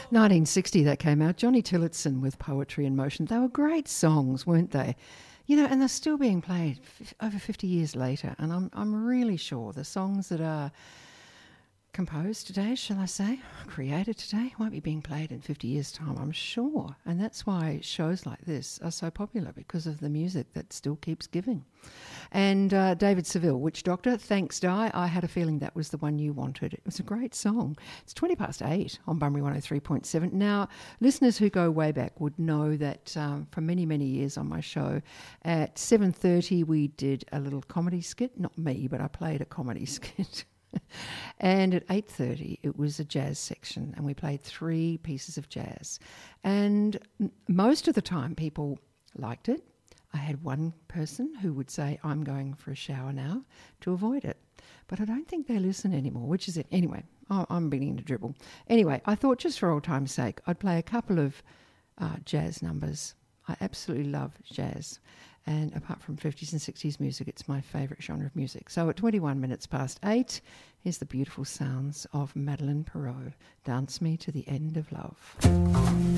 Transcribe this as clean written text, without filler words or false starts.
1960 that came out. Johnny Tillotson with Poetry in Motion. They were great songs, weren't they? You know, and they're still being played over 50 years later. And I'm really sure the songs that are composed today, shall I say, created today, won't be being played in 50 years' time, I'm sure. And that's why shows like this are so popular, because of the music that still keeps giving. And David Seville, Witch Doctor, Thanks Di. I had a feeling that was the one you wanted. It was a great song. It's 8:20 on Bunbury 103.7. Now, listeners who go way back would know that for many, many years on my show, at 7:30 we did a little comedy skit. Not me, but I played a comedy skit. And at 8:30 it was a jazz section, and we played 3 pieces of jazz. And most of the time people liked it. I had one person who would say, I'm going for a shower now, to avoid it. But I don't think they listen anymore, which is it. Anyway, I'm beginning to dribble. Anyway, I thought just for old time's sake, I'd play a couple of jazz numbers. I absolutely love jazz. And apart from 50s and 60s music, it's my favourite genre of music. So at 8:21, here's the beautiful sounds of Madeleine Perrault, Dance Me to the End of Love.